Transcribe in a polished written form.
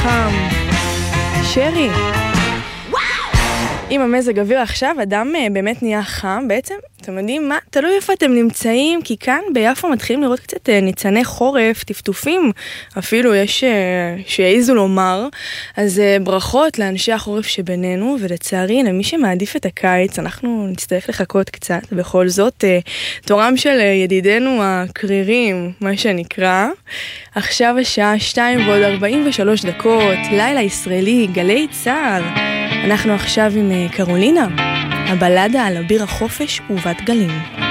חם. שרי. עם המזג אוויר עכשיו, אדם באמת נהיה חם. בעצם, אתם יודעים מה? תלוי איפה אתם נמצאים, כי כאן ביפו מתחילים לראות קצת ניצני חורף, טפטופים, אפילו יש שיעיזו לומר. אז ברכות לאנשי החורף שבינינו, ולצערי, למי שמעדיף את הקיץ, אנחנו נצטרך לחכות קצת. בכל זאת, תורם של ידידנו הקרירים, מה שנקרא. עכשיו השעה 2:43, לילה ישראלי, גלי צהר. אנחנו עכשיו עם קרולינה, הבלדה על אביר החופש ובת גלים.